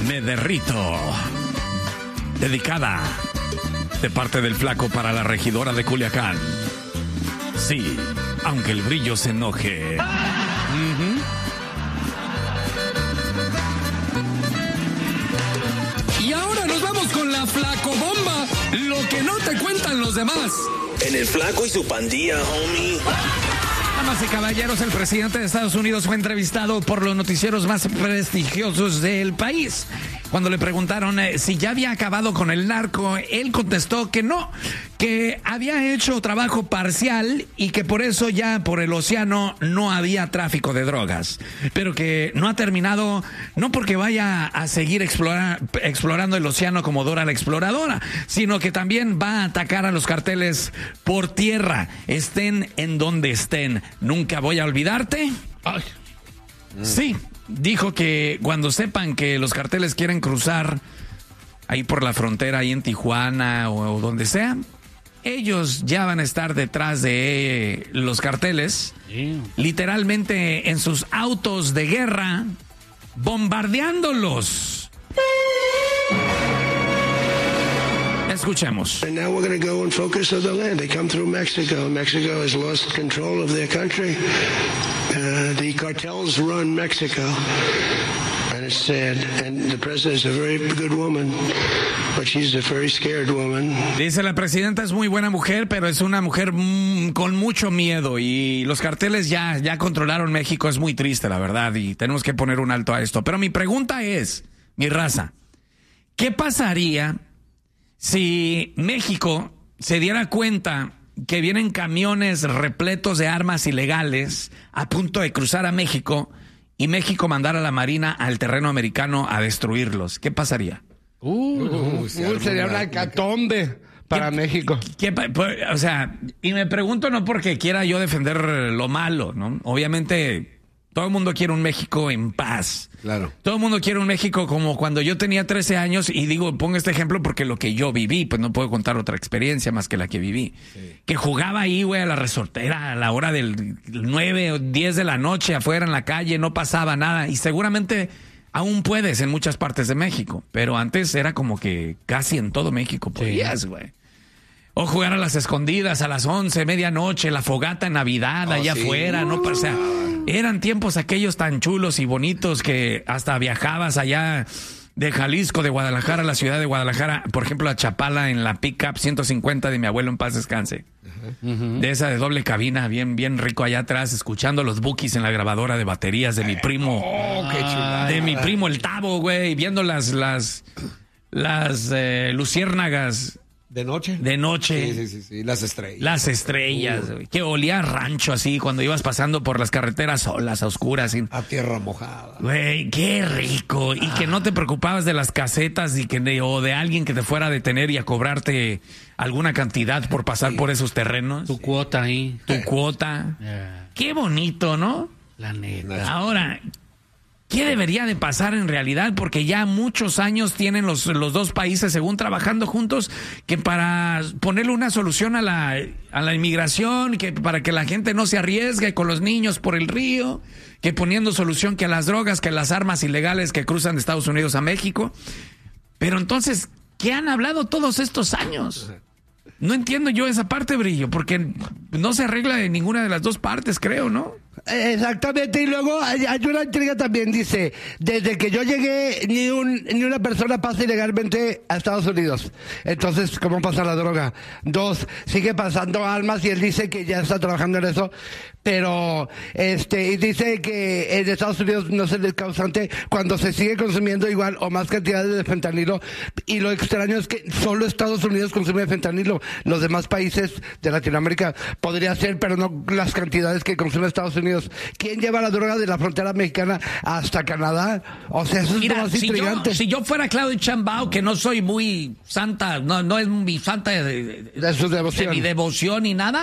Me derrito. Dedicada de parte del Flaco para la regidora de Culiacán. Sí, aunque el brillo se enoje. Y ahora nos vamos con la Flaco Bomba. Lo que no te cuentan los demás. En el Flaco y su pandilla, homie. Damas y caballeros, el presidente de Estados Unidos fue entrevistado por los noticieros más prestigiosos del país. Cuando le preguntaron si ya había acabado con el narco, él contestó que no, que había hecho trabajo parcial y que por eso ya por el océano no había tráfico de drogas. Pero que no ha terminado, no porque vaya a seguir explorando el océano como Dora la Exploradora, sino que también va a atacar a los carteles por tierra, estén en donde estén. Nunca voy a olvidarte. Ay. Sí. Dijo que cuando sepan que los carteles quieren cruzar ahí por la frontera, ahí en Tijuana o donde sea, ellos ya van a estar detrás de los carteles, literalmente en sus autos de guerra, bombardeándolos. Escuchemos. And now we're going to go and focus on the land. They come through Mexico. Mexico has lost control of their country. The cartels run Mexico. And it's sad. And the president is a very good woman, but she's a very scared woman. Dice la presidenta es muy buena mujer, pero es una mujer con mucho miedo. Y los carteles ya controlaron México. Es muy triste, la verdad. Y tenemos que poner un alto a esto. Pero mi pregunta es, mi raza, ¿qué pasaría si México se diera cuenta que vienen camiones repletos de armas ilegales a punto de cruzar a México y México mandara a la Marina al terreno americano a destruirlos? ¿Qué pasaría? Sería una hecatombe para México. O sea, y me pregunto no porque quiera yo defender lo malo, ¿no? Obviamente todo el mundo quiere un México en paz. Claro. Todo el mundo quiere un México como cuando yo tenía 13 años, y digo, pongo este ejemplo porque lo que yo viví, pues no puedo contar otra experiencia más que la que viví. Sí. Que jugaba ahí, güey, a la resortera a la hora del 9 o 10 de la noche afuera en la calle, no pasaba nada. Y seguramente aún puedes en muchas partes de México, pero antes era como que casi en todo México podías, güey. O jugar a las escondidas a las 11, medianoche, la fogata en Navidad allá afuera, ¿no? O sea, eran tiempos aquellos tan chulos y bonitos que hasta viajabas allá de Jalisco, de Guadalajara, a la ciudad de Guadalajara, por ejemplo, a Chapala en la pick-up 150 de mi abuelo en paz descanse. De esa de doble cabina, bien rico allá atrás, escuchando los Bukis en la grabadora de baterías de mi primo. Qué chulada. De mi primo el Tavo, güey, viendo las luciérnagas. ¿De noche? De noche. Sí. Las estrellas. Las estrellas, güey. Que olía a rancho así cuando ibas pasando por las carreteras solas, a oscuras. A tierra mojada. Güey, qué rico. Y que no te preocupabas de las casetas o de alguien que te fuera a detener y a cobrarte alguna cantidad por pasar por esos terrenos. Tu cuota ahí. Tu cuota. Qué bonito, ¿no? La neta. Ahora, ¿qué debería de pasar en realidad? Porque ya muchos años tienen los dos países, según trabajando juntos, que para ponerle una solución a la inmigración, que para que la gente no se arriesgue con los niños por el río, que poniendo solución que a las drogas, que a las armas ilegales que cruzan de Estados Unidos a México. Pero entonces, ¿qué han hablado todos estos años? No entiendo yo esa parte, Brillo, porque no se arregla de ninguna de las dos partes, creo, ¿no? Exactamente, y luego hay una intriga también, dice, desde que yo llegué ni una persona pasa ilegalmente a Estados Unidos. Entonces, ¿cómo pasa la droga? 2, sigue pasando armas y él dice que ya está trabajando en eso, pero y dice que en Estados Unidos no es el causante cuando se sigue consumiendo igual o más cantidades de fentanilo, y lo extraño es que solo Estados Unidos consume fentanilo, los demás países de Latinoamérica podría ser, pero no las cantidades que consume Estados Unidos. ¿Quién lleva la droga de la frontera mexicana hasta Canadá? O sea, eso es lo más intrigante. Si yo fuera Claudio Chambao, que no soy muy santa, no es mi santa de su devoción. De mi devoción ni nada,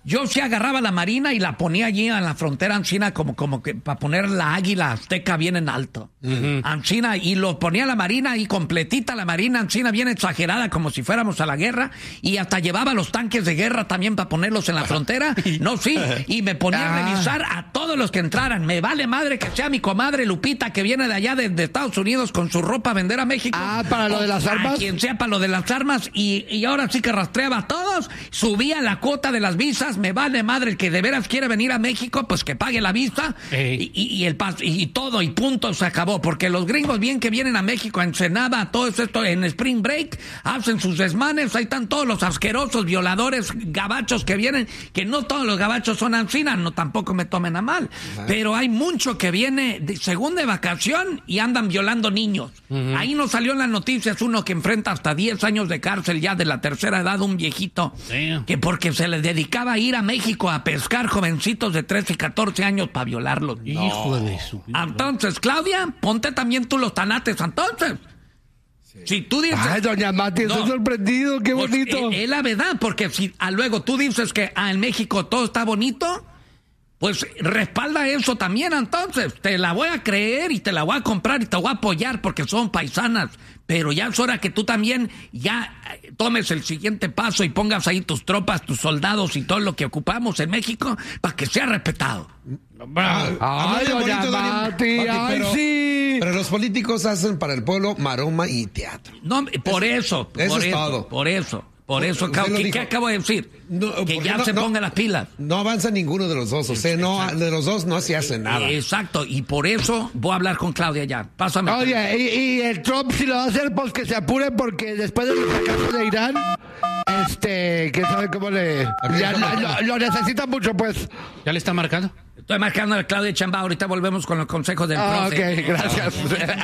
Yo sí agarraba la marina y la ponía allí en la frontera ancina como que para poner la águila azteca bien en alto. Ancina, y lo ponía la marina y completita la marina ancina bien exagerada como si fuéramos a la guerra, y hasta llevaba los tanques de guerra también para ponerlos en la frontera. No, sí, y me ponía a revisar a todos los que entraran. Me vale madre que sea mi comadre Lupita, que viene de allá de Estados Unidos con su ropa a vender a México. Para lo de las armas. A quien sea para lo de las armas, y ahora sí que rastreaba a todos, subía la cuota de las visas. Me vale madre, el que de veras quiere venir a México, pues que pague la visa y el paso y todo, y punto, se acabó. Porque los gringos bien que vienen a México, a Ensenada, todo esto en Spring Break, hacen sus desmanes, ahí están todos los asquerosos violadores gabachos que vienen, que no todos los gabachos son ancinas, no, tampoco me tomen a mal, pero hay mucho que viene según de vacación y andan violando niños. Ahí nos salió en las noticias uno que enfrenta hasta 10 años de cárcel ya de la tercera edad, un viejito, que porque se le dedicaba a ir a México a pescar jovencitos de 13 y 14 años para violarlos. Hijo de su... Entonces, Claudia, ponte también tú los tanates, entonces. Si tú dices... Ay, doña Mati, estoy sorprendido, qué pues, bonito. Es la verdad, porque si luego tú dices que en México todo está bonito, pues respalda eso también, entonces. Te la voy a creer y te la voy a comprar y te voy a apoyar porque son paisanas. Pero ya es hora que tú también ya tomes el siguiente paso y pongas ahí tus tropas, tus soldados y todo lo que ocupamos en México para que sea respetado. Ay, doña Mati, ay, sí. Pero los políticos hacen para el pueblo maroma y teatro. No, por eso. Por eso, ¿qué acabo de decir? No, que ya se pongan las pilas. No avanza ninguno de los dos, o sea, no, de los dos no se hace nada. Exacto, y por eso voy a hablar con Claudia ya. Pásame. Oye, y el Trump si lo va a hacer, pues que se apure, porque después del fracaso de Irán, que sabe cómo le... Ya, lo necesita mucho, pues. ¿Ya le está marcando? Estoy marcando a Claudia Chamba, ahorita volvemos con los consejos del profe. Ok, gracias.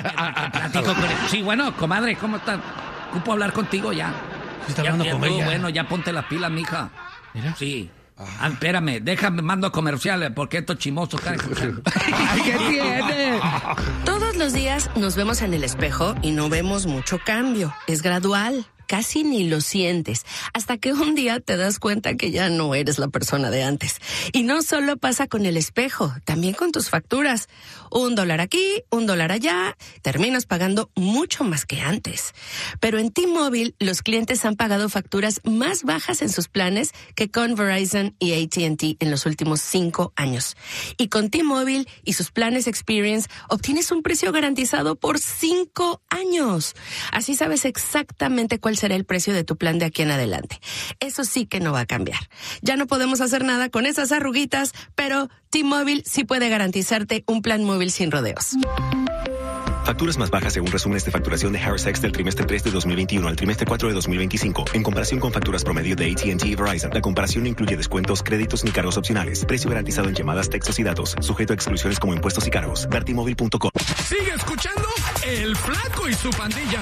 Sí, bueno, comadre, ¿cómo estás? Ocupo hablar contigo ya. Está hablando con ella. Bueno, ya ponte las pilas, mija. ¿Mira? Sí. Espérame, déjame, mando comerciales porque estos chimosos caen. Ay, ¿qué tiene? Todos los días nos vemos en el espejo y no vemos mucho cambio. Es gradual. Casi ni lo sientes, hasta que un día te das cuenta que ya no eres la persona de antes. Y no solo pasa con el espejo, también con tus facturas. $1 aquí, $1 allá, terminas pagando mucho más que antes. Pero en T-Mobile, los clientes han pagado facturas más bajas en sus planes que con Verizon y AT&T en los últimos 5 años. Y con T-Mobile y sus planes Experience, obtienes un precio garantizado por 5 años. Así sabes exactamente cuál será el precio de tu plan de aquí en adelante. Eso sí que no va a cambiar. Ya no podemos hacer nada con esas arruguitas, pero T-Mobile sí puede garantizarte un plan móvil sin rodeos. Facturas más bajas según resúmenes de facturación de Harris X del trimestre 3 de 2021 al trimestre 4 de 2025. En comparación con facturas promedio de AT&T y Verizon, la comparación no incluye descuentos, créditos ni cargos opcionales. Precio garantizado en llamadas, textos y datos. Sujeto a exclusiones como impuestos y cargos. Ver T-Mobile.com. Sigue escuchando El Flaco y su pandilla.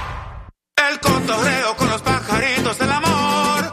El cotorreo con los pajaritos del amor.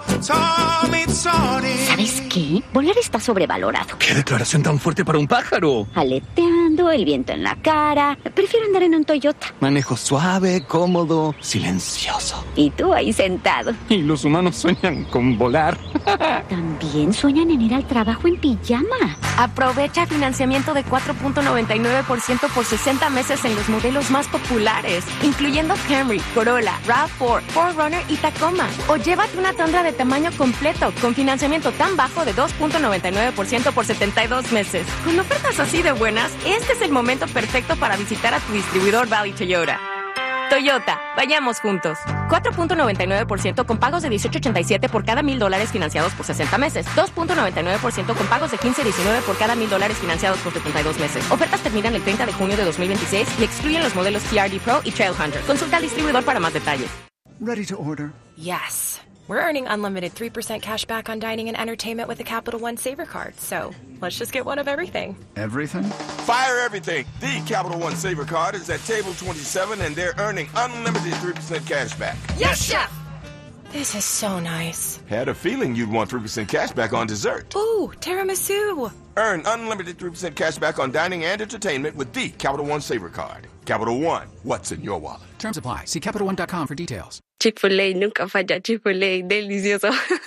¿Sabes qué? Volar está sobrevalorado. ¿Qué declaración tan fuerte para un pájaro? Aleteando, el viento en la cara. Prefiero andar en un Toyota. Manejo suave, cómodo, silencioso. Y tú ahí sentado. Y los humanos sueñan con volar. También sueñan en ir al trabajo en pijama. Aprovecha financiamiento de 4.99% por 60 meses en los modelos más populares, incluyendo Camry, Corolla, RAV4, 4Runner y Tacoma. O llévate una Tundra de tamaño completo con financiamiento tan bajo de 2.99% por 72 meses. Con ofertas así de buenas, este es el momento perfecto para visitar a tu distribuidor Valley Toyota. Toyota, vayamos juntos. 4.99% con pagos de $18.87 por cada $1,000 financiados por 60 meses. 2.99% con pagos de $15.19 por cada $1,000 financiados por 72 meses. Ofertas terminan el 30 de junio de 2026 y excluyen los modelos TRD Pro y Trailhunter. Consulta al distribuidor para más detalles. Ready to order? Yes. We're earning unlimited 3% cash back on dining and entertainment with the Capital One Saver Card. So let's just get one of everything. Everything? Fire everything. The Capital One Saver Card is at table 27 and they're earning unlimited 3% cash back. Yes, Chef! This is so nice. Had a feeling you'd want 3% cash back on dessert. Ooh, tiramisu. Earn unlimited 3% cash back on dining and entertainment with the Capital One Saver Card. Capital One, what's in your wallet? Terms apply. See CapitalOne.com for details. Chick-fil-A, nunca falla. Chick-fil-A, delicioso.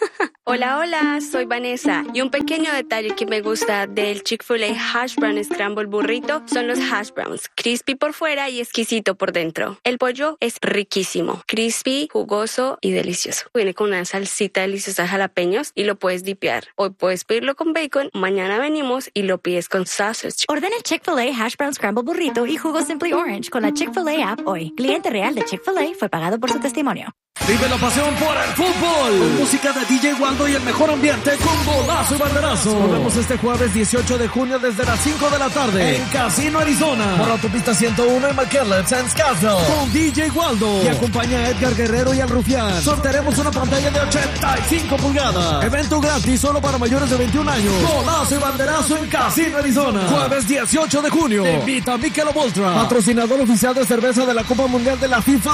Hola, hola, soy Vanessa y un pequeño detalle que me gusta del Chick-fil-A Hash Brown Scramble Burrito son los hash browns, crispy por fuera y exquisito por dentro. El pollo es riquísimo, crispy, jugoso y delicioso. Viene con una salsita deliciosa de jalapeños y lo puedes dipear. Hoy puedes pedirlo con bacon, mañana venimos y lo pides con sausage. Ordena el Chick-fil-A Hash Brown Scramble Burrito y jugo Simply Orange con la Chick-fil-A app hoy. Cliente real de Chick-fil-A fue pagado por su testimonio. Vive la pasión por el fútbol. Con música de DJ Waldo y el mejor ambiente con Golazo y Banderazo. Nos vemos este jueves 18 de junio desde las 5 de la tarde en Casino, Arizona. Por autopista 101 en McKellar, Sands Castle. Con DJ Waldo. Y acompaña a Edgar Guerrero y al Rufián. Sortearemos una pantalla de 85 pulgadas. Evento gratis solo para mayores de 21 años. Golazo y Banderazo en Casino, Arizona. Jueves 18 de junio. Te invita a Michelob Ultra, patrocinador oficial de cerveza de la Copa Mundial de la FIFA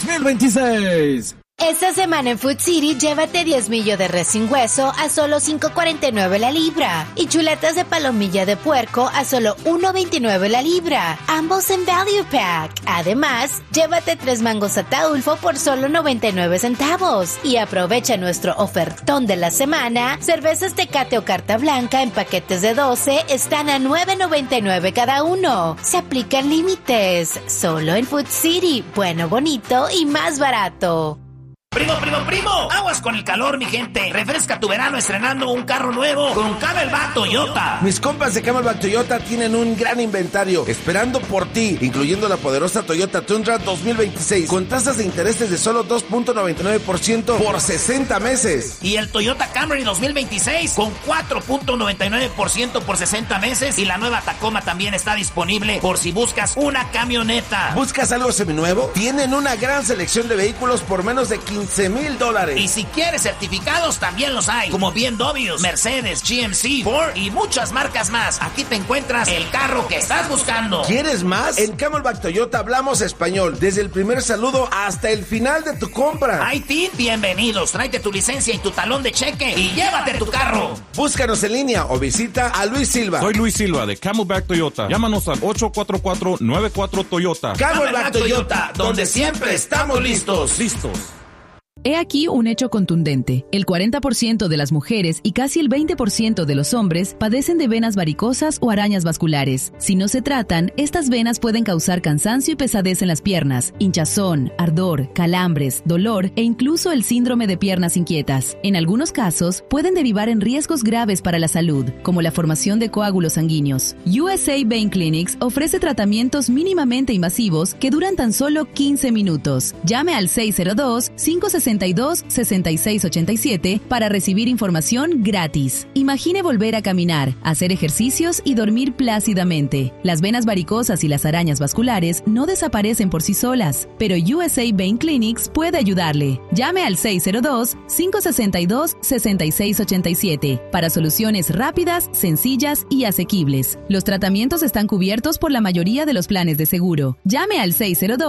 2026. Esta semana en Food City, llévate 10 millo de res sin hueso a solo $5.49 la libra y chuletas de palomilla de puerco a solo $1.29 la libra, ambos en Value Pack. Además, llévate 3 mangos Ataulfo por solo 99 centavos y aprovecha nuestro ofertón de la semana. Cervezas Tecate o Carta Blanca en paquetes de 12 están a $9.99 cada uno. Se aplican límites. Solo en Food City. Bueno, bonito y más barato. ¡Primo! ¡Aguas con el calor, mi gente! Refresca tu verano estrenando un carro nuevo con Camelback Toyota. Mis compas de Camelback Toyota tienen un gran inventario esperando por ti, incluyendo la poderosa Toyota Tundra 2026 con tasas de intereses de solo 2.99% por 60 meses. Y el Toyota Camry 2026 con 4.99% por 60 meses. Y la nueva Tacoma también está disponible por si buscas una camioneta. ¿Buscas algo seminuevo? Tienen una gran selección de vehículos por menos de $15,000. Y si quieres certificados, también los hay, como BMW, Mercedes, GMC, Ford y muchas marcas más. Aquí te encuentras el carro que estás buscando. ¿Quieres más? En Camelback Toyota hablamos español, desde el primer saludo hasta el final de tu compra. Haití, bienvenidos. Tráete tu licencia y tu talón de cheque y llévate tu carro. Búscanos en línea o visita a Luis Silva. Soy Luis Silva de Camelback Toyota. Llámanos al 844-94 Toyota. Camelback Toyota, donde siempre estamos listos. He aquí un hecho contundente. El 40% de las mujeres y casi el 20% de los hombres padecen de venas varicosas o arañas vasculares. Si no se tratan, estas venas pueden causar cansancio y pesadez en las piernas, hinchazón, ardor, calambres, dolor e incluso el síndrome de piernas inquietas. En algunos casos, pueden derivar en riesgos graves para la salud, como la formación de coágulos sanguíneos. USA Vein Clinics ofrece tratamientos mínimamente invasivos que duran tan solo 15 minutos. Llame al 602-562-6687 para recibir información gratis. Imagine volver a caminar, hacer ejercicios y dormir plácidamente. Las venas varicosas y las arañas vasculares no desaparecen por sí solas, pero USA Vein Clinics puede ayudarle. Llame al 602-562-6687 para soluciones rápidas, sencillas y asequibles. Los tratamientos están cubiertos por la mayoría de los planes de seguro. Llame al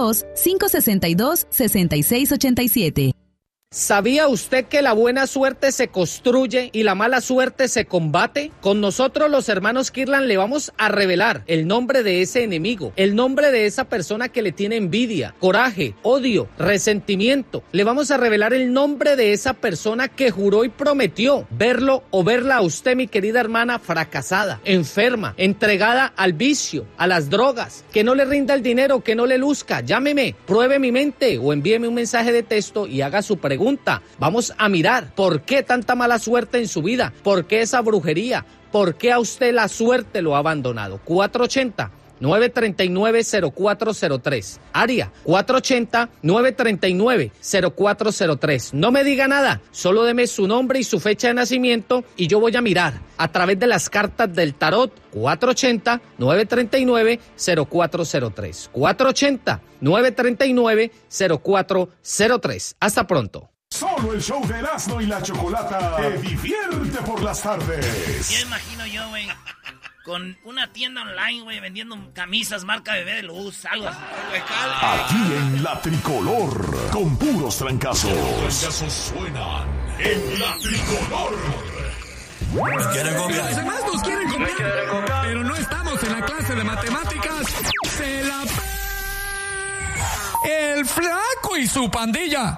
602-562-6687. ¿Sabía usted que la buena suerte se construye y la mala suerte se combate? Con nosotros los hermanos Kirlan le vamos a revelar el nombre de ese enemigo, el nombre de esa persona que le tiene envidia, coraje, odio, resentimiento. Le vamos a revelar el nombre de esa persona que juró y prometió verlo o verla a usted, mi querida hermana, fracasada, enferma, entregada al vicio, a las drogas, que no le rinda el dinero, que no le luzca. Llámeme, pruebe mi mente o envíeme un mensaje de texto y haga su pregunta. Vamos a mirar por qué tanta mala suerte en su vida, por qué esa brujería, por qué a usted la suerte lo ha abandonado. 480-939-0403. Área 480-939-0403. No me diga nada, solo deme su nombre y su fecha de nacimiento y yo voy a mirar a través de las cartas del tarot. 480-939-0403. 480-939-0403. Hasta pronto. Solo el show de Erasmo y la Chocolata te divierte por las tardes. Ya imagino yo, güey, con una tienda online, güey, vendiendo camisas marca Bebé de Luz, algo así. Aquí en La Tricolor, con puros trancazos. Los trancazos suenan en La Tricolor. Los demás nos quieren copiar, pero no estamos en la clase de matemáticas. ¡Se la... El Flaco y su pandilla!